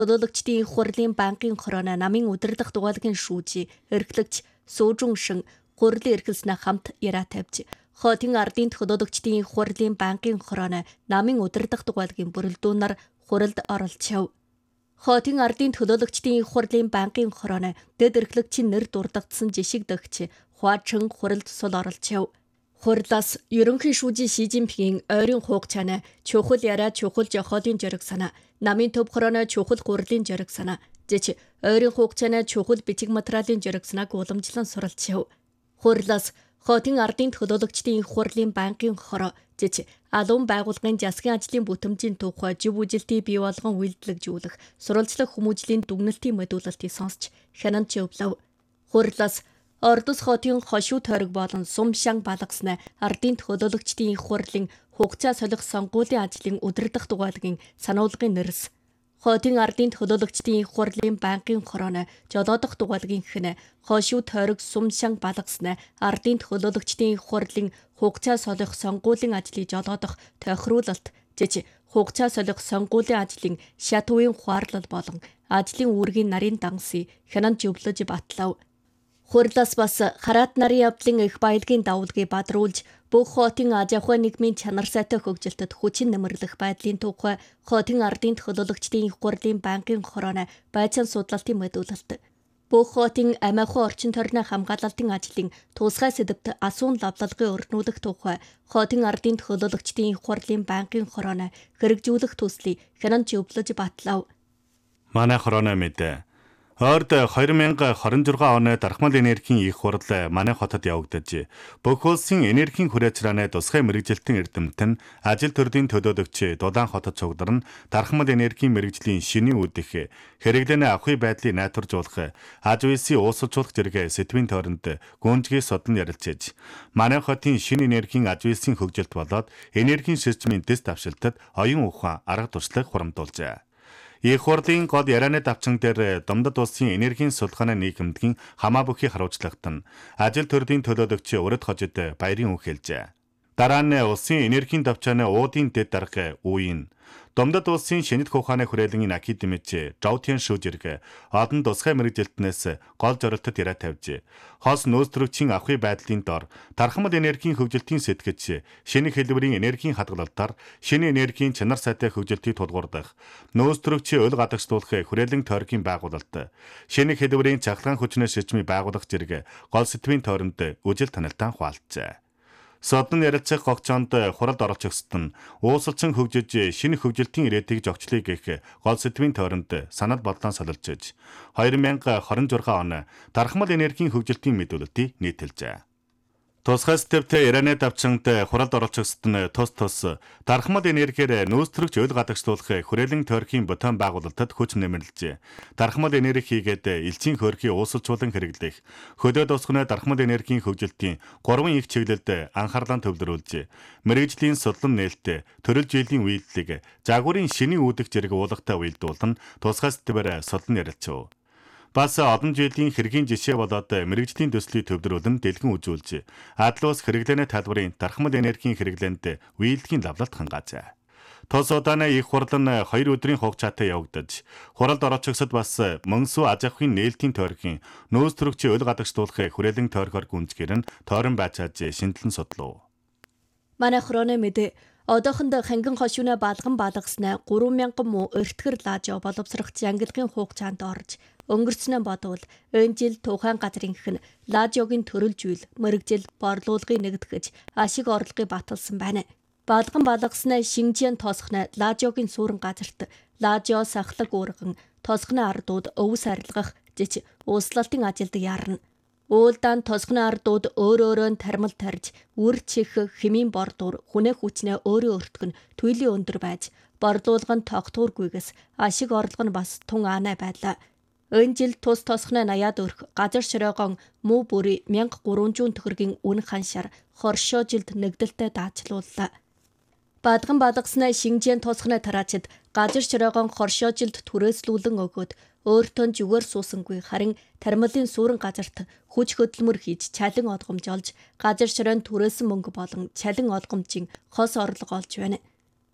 Хөдөлгөгчдийн хурлын банкын хорооно намын удирдах дугаалгын шүүжи эрхлэгч Сөөжүншин хурлын эрхэлснэ хамт яриа тавьж хотын ардын хөдөлгөгчдийн хурлын банкын хорооно намын удирдах дугаалгын бүрэлдэхүүнээр хуралд оролцов. Хотын ардын хөдөлгөгчдийн хурлын банкын хорооно дэд эрхлэгчийн нэр дурдгдсан жишиг дэгч Хуачин хуралд сул оролцов. Хурлаас ерөнхий шүүжи Ши Жинпингийн ойрын хугацааны чухал яриа чухал жохолын зориг санаа, намын төв хорооно чухал хурлын зориг санаа, зэч ойрын хугацааны чухал бичиг материалын зориг санааг уламжлан суралцав. Хурлаас хотын ардын хөдөлгөгчдийн хурлын банкын хороо, зэч алуун байгууллагын засгийн ажлын бүтэмжийн тухай жив үжилтийг бий болгон үйлдэлжүүлэх, сурвалжлах хүмүүжлийн дүгнэлтийн мэдүүлэлтийг сонсч хянан зөвлөв. Хурлаас Ордос хотын хошуу тойрог болон Сумшан балгасны ардын хөдөлгөгчдийн хурлын хугацаа солих сонгуулийн ажлын удирдах дугаалгын сануулгын нэрс, хотын ардын хөдөлгөгчдийн хурлын банкын хорооно жолоодох дугаалгын хэнэ хошуу тойрог Сумшан балгасны ардын хөдөлгөгчдийн хурлын хугацаа солих сонгуулийн ажлыг жолоодох тохируулалт, зэч хугацаа солих сонгуулийн ажлын шат үеийн хуарлал болон ажлын үүргийн нарийн дангасыг хянан зөвлөж батлав. Хурлаас бас хараат нарын явдлын их баялагын давуулгыг бадруулж бүх хотын аж ахуй нийгмийн чанар сайтай хөгжилтөд хүчин нэмэрлэх байдлын тухай хотын ардын хөдөлгөгчдийн хурлын банкын хорооно байцаан судлалтын мэдүүлэлт, бүх хотын амь ахуй орчин тойрны хамгаалалтын ажлын тусгай сэдвт асуун лавлалгын өрнүүлэх тухай хотын ардын хөдөлгөгчдийн хурлын банкын хорооно хэрэгжүүлэх төслийг хянан зөвлөж батлав. Манай хорооно мэдээ. Орд 2026 оны дархмал энергийн их хурал манай хотод явагдаж, бүх улсын энергийн хүрээцрааны тусгай мэрэгжилтийн эрдэмтэн нь ажил төрлийн төлөөлөгч Дулаан хотод цугдарн дархмал энергийн мэрэгжлийн шинийн үүдэх, хэрэглээний авахын байдлыг найтваржуулах, аж үйлсийг уусалжуулах зэрэг сэдвийн тойронд гүнзгий судлан ярилцаж, манай хотын шинэ энергийн аж үйлсийн хөгжилт болоод энергийн шилжмийн дэс давшилтад оюун ухаан арга туршлага хурамдуулжээ. Их хурлын гол ярианы давчан дээр Домдод улсын энергийн судалгааны нийгэмдгийн хамаа бүхий харуулжлагт нь ажил төрлийн төлөөлөгч Урд хожид баярын үг хэлжээ. Дараа нь улсын энергийн давчааны уудын дэд дарга үеийн Домдод улсын шинэт ухааны хүрээлэнгийн академич Жаутиан Шүжирг олон тусгай мэрэгжилтнээс гол зорилтод яриа тавьж, хос нөөцлөгчийн авахын байдлын дор дархмал энергийн хөгжилтийн сэтгэж, шинэ хэлбэрийн энергийн хадгалалтаар шинэ энергийн чанар сайтай хөгжилтийг тулгуурдах, нөөцлөгчийн өл гадагшлуулах хүрээлэн тойргийн байгуулалт, шинэ хэлбэрийн цахилгаан хүчний шижмийг байгуулах зэрэг гол сэдвийн тойронд үжил танилтан хуваалцжээ. Содон ярилцах гогцоонд хуралд оролцогчдод нь уусалчин хөгжиж шинэ хөгжилтийн ирээдүйг зохицлыг гэх гол сэдвийн тойронд санал бодлоо солилцож 2026 он дархмал энергийн хөгжилтийн мэдүүлэлтийг нийтэлжээ. Тусгай сэдвтэй ярианы давчанд хуралд оролцогчдод нь тус дархмал энергиэр нөөцлөгч өл гадагшлуулах хүрээлэн тойргийн ботон байгуулалтад хүч нэмэрлэж, дархмал энерги хийгээд элчийн хөөрхий уусалжуулан хэрэглэх, хөдөө тусганы дархмал энергийн хөгжилтийн 3 их чиглэлд анхаарлаа төвлөрүүлж, мэрэгжлийн судлан нээлттэй төрөл жилийн үйлдэлийг загварын шинийн үүдэх зэрэг уулгатай уялдуулан тусгай сэдвээр судлан ярилцв. Бас олон жилийн хэргийн жишээ болоод мэрэгжлийн төслийг төвлөрүүлэн дэлгэн үзүүлж, адлуус хэрэглээний талбарын дархмал энергийн хэрэглээнд үйлдлийн лавлалт хангаажээ. Тус удааны их хурал нь 2 өдрийн хугацаатай явагдаж, хуралд оролцогчдод бас мөнсүү аж ахуйн нээлтийн тойргийн нөөцлөгчийн өл гадагшлуулах хүрээлэн тойргоор гүнзгийр нь тойрон байцааж шинжилэн судлав. Манай хорооно мэдээ одоохонд хангин хошууны балган балгасны 3000 муу өртгөр лаажо боловсрох ангилгын хугацаанд орж өнгөрснөө бодвол энэ жил тухайн газрын хэн лаажогийн төрөлжүүл мэрэгжил борлуулгыг нэгтгэж ашиг орлогыг баталсан байна. Балган балгасны Шинжэн тосхны лаажогийн суурин газарт лаажо сахлаг уурган тосхны ардууд өвс арилгах зэч услалтын ажилд ярна. Уулдаан тосхны ардууд өөрөөрөө тармал тарж, үр чих хэмийн бордуур хүнээ хүчнээ өөрийн өртгөн туйлын өндөр байж, борлуулга нь тогтуургүйгээс ашиг орлого нь бас тун аанай байлаа. Энэ жил тус тосхны 80-аад өрх газар ширээгон муу бүрий 1300 төгрөгийн үн ханшаар хоршоо жилд нэгдэлтэй даачлууллаа. Бадган балгасны Шинжэн тосхны тараачид газар ширээгон хоршоо жилд түрээслүүлэн өгөөд өөртөө зүгээр суусангүй харин тармалын суурин газарт хүч хөдөлмөр хийж чалин олгомж олж газар ширээн түрээсэн мөнгө болон чалин олгомжийн хос орлого олж байна.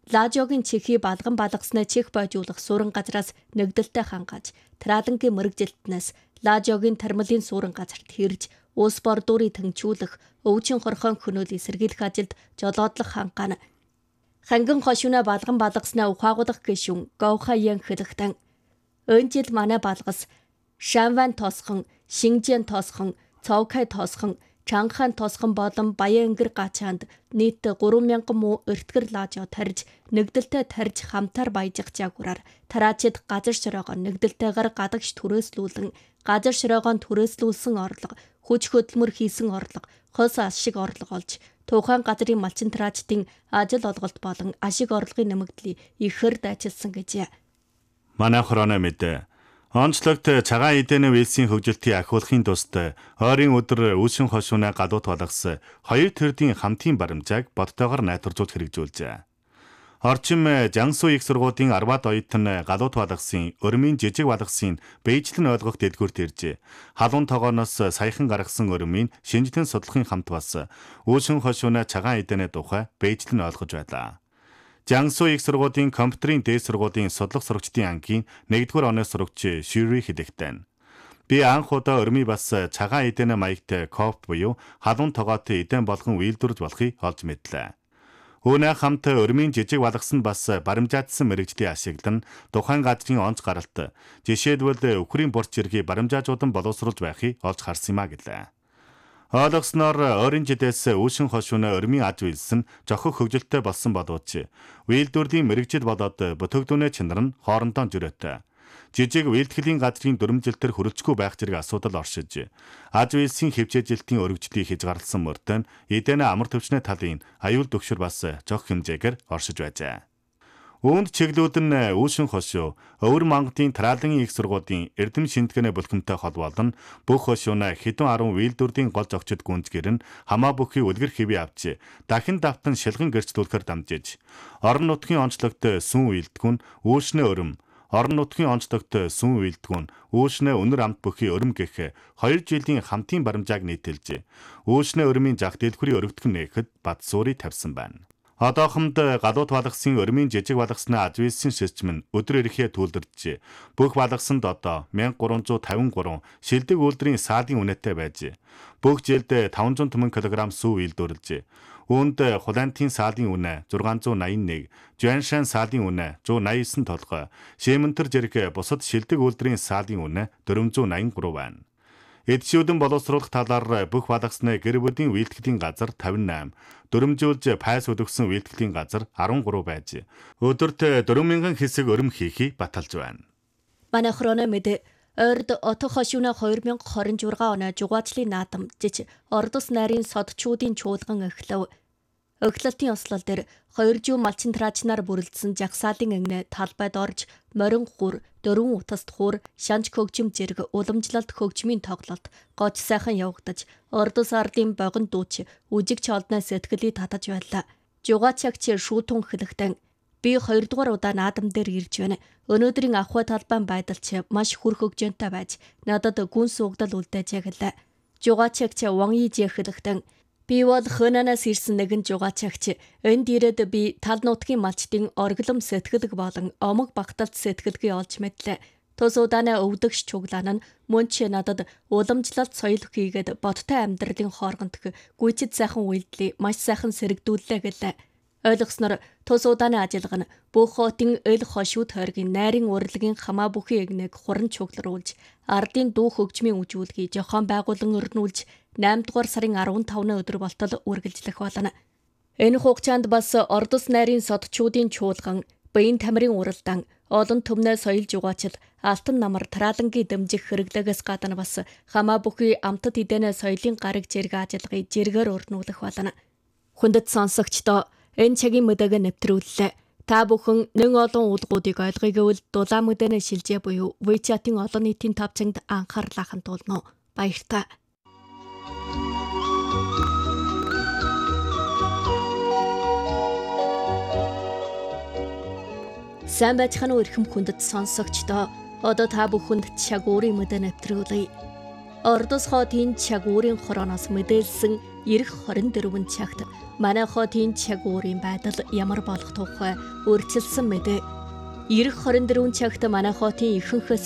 Лажогийн чихий балган балгаснаа чих бойжуулах суурин газраас нэгдэлтэй хангаж, Тарадангийн мэрэгжилтнээс Лажогийн тармалын суурин газарт хэрж, улс бордуурыг тэнцвүүлэх, өвчин хорхон хөнөөлийг сэргийлэх ажилд жолоодлох хангана. Ханган хошууна балган балгаснаа ухаагуулах гишүүн Гоухаян хэлэхтэн. Өнжил манай балгас Шанван тосхон, Шинжэн тосхон, Цовкай тосхон, Чанхан тосхон болон Баян өнгөр гачаанд нийт 3000 муу өртгөр лажо тарж, нэгдэлтэй тарж хамтаар баяжих жагураар тараачид газар шороогоо нэгдэлтэйгээр гадагш түрээслүүлэн, газар шороогоо түрээслүүлсэн орлого, хүч хөдөлмөр хийсэн орлого, хос ашиг орлого олж, тухайн газрын малчин тараачдын ажил олголт болон ашиг орлогын нэмэгдлийг ихээр дайчилсан гэжээ. Манай хорооно мэдээ. Онцлогт цагаан эдэнэ вэлсийн хөгжилтийг ахиулахын тулд ойрын өдөр үүсгэн хошууна гадуут балгас 2 төрлийн хамтын баримжааг бодтойгоор найдваржуулж хэрэгжүүлжээ. Орчин Жансу их сургуулийн 10-аад оюутан гадуут балгасын өрмийн жижиг балгасын бэйжлэн ойлгох дэлгүүрт ирж, халуун тогооноос саяхан гаргасан өрмийн шинжлэн судлахын хамт бас үүсгэн хошууна цагаан эдэнэ тухай бэйжлэн ойлгож байлаа. Жансу их сургуулийн компьютерийн дээд сургуулийн судлах сурагчдын ангийн 1-р оны сурагч Шири хэлэхдээ. Би анх удаа өрмий бас цагаан эдэнэ маягтай коп буюу халуун тогоотой эдэн болгон үйлдвэрлэж болохыг олж мэдлээ. Үүнээ хамт өрмийн жижиг балгасан бас баримжаадсан мэрэгжлийн ашиглан тухайн газрын онц гаралт, жишээлбэл өхрийн борч зэргийг баримжаажуудан боловсруулж байхыг олж харсан юм а гэлээ. Ойлгосноор ойрын жилээс үүшин хошууна өрмийн аж үйлсэн жохох хөгжилтэй болсон боловч үйлдвэрлэлийн мэрэгжил болоод бүтээгдэхүүний чанар нь хоорондоо жирээтэй. Жижиг үйлдвэрлэлийн газрын дүрмжилтэр хүрэлцэхгүй байх зэрэг асуудал оршиж, аж үйлсийн хэмжээжилтийн өргөжлийг хийж гарлсан мөртөө эдэнэ амар төвчний талын аюул төгшөр бас жох хэмжээгээр оршиж байжээ. Үүнд чиглүүд нь үүшин хошуу, Өвөр Монголын Тараалан их сургуулийн эрдэм шинтгэнэ бүлгэмтэй холбоолон бүх хошууна хэдэн 10 үйлдвэрлэлийн гол зочид гүнзгэр нь хамаа бүхий үлгэр хэвээ авч, дахин давтан шилгэн гэрчлүүлэхээр дамжиж, орон нутгийн онцлогт сүн үйлдгүүн үүшнэ өрөм, орон нутгийн онцлогт сүн үйлдгүүн үүшнэ өнөр амт бүхий өрөм гэх 2 жилийн хамтын баримжааг нийтэлж, үүшнэ өрмийн зах дэлгүүрийн өргөдгөн нээхэд бат суурийг тавьсан байна. Одоохонд гадуут балгасын өрмийн жижиг балгаснаа аж үйлсийн систем нь өдөр ирэхээ түлдэрч, бүх балгасанд одоо 1353 шилдэг үйлдвэрийн саадын үнэтэй байж, бүх жилд 500 кг сүү үйлдвэрлэж, үүнд Хулантын саадын үнэ 681, Жуаншан саадын үнэ 189 толгой, Шимэнтэр зэрэг бусад шилдэг үйлдвэрийн саадын үнэ 483 байна. Эдшүүдэн боловсруулах талаар бүх балгасны гэр бүлийн үйлдэхлийн газар 58, дүрмжүүлж пайс өдөгсөн үйлдэхлийн газар 13 байж, өдөрт 4000 хэсэг өрөм хийхийг баталж байна. Манай хорооно мэдээ ойрд отох хошууна 2026 оны жугаачлын наадам жиж ордос найрын содчуудын чуулган эхлэв. Өглөлтийн ослол дээр 2 жуу малчин тараачнаар бүрэлдсэн жагсаалын ангины талбайд орж, морин хур, дөрвөн утаст хур, шанж хөгжим зэрэг уламжлалт хөгжмийн тоглолт гоч сайхан явагдаж, ордос ардын богино дууч үжиг чолдны сэтгэлийг татаж байлаа. Жугаачагч шүүтэн хэлэхдээ би 2 дугаар удаа наадам дээр ирж байна. Өнөөдрийн ахуй талбайн байдалч маш хүр хөгжөнтэй байж, надад гүн суугдал үлдээжээ гэлээ. Жугаачагч Ван Ижи хэлэхдээ би бол хөнанаас ирсэн нэгэн жугаачагч. Энд ирээд би тал нутгийн малчдын орглом сэтгэлэг болон омог багталт сэтгэлгээ олж мэдлээ. Тус удааны өвдөгч чуглаан нь мөн ч надад уламжлалт соёл хийгээд бодтой амьдралын хооргонд гүйцэд сайхан үйлдэлийг маш сайхан сэргдүүллээ гэлээ. Ойлгосноор тус удааны ажиллага нь бүх хотын эл хошуу тойргийн найрын урлагийн хамаа бүхий эгнэг хуран чугларуулж, ардын дүү хөгжмийн үжүүлгийг жохон байгуулан өрнүүлж, 8 дугаар сарын 15-ны өдөр болтол үргэлжлэх болно. Энэ хугацаанд бас ордос найрын содчуудын чуулган, Баян тамирын уралдаан, олон төмнөө соёл жугаачил, алтан намар тараалангийн дэмжих хэрэглэгээс гадна бас хамаа бүхий амтд эдэнэ соёлын гараг зэрэг ажиллагыг зэргээр өрнүүлэх болно. Хүндэт сонсогчдоо энэ цагийн мэдээг нэвтрүүллээ. Та бүхэн нэг олон уулгуудыг ойлгоё гэвэл дулаан мэдэнэ шилжээ буюу WeChat-ийн олон нийтийн тавцанд анхаарлаа хандуулно. Баярлалаа. Сайн байцгаана уу эрхэм хүндэт сонсогчдоо. Одоо та бүхэнд чаг өөрийн мэдээ нэвтрүүлье. Ордос хотын чагуурын хороноос мэдээлсэн ирэх 24 цагт манай хотын чагуурын байдал ямар болох тухай өөрчилсөн мэдээ. Ирэх 24 цагт манай хотын ихэнх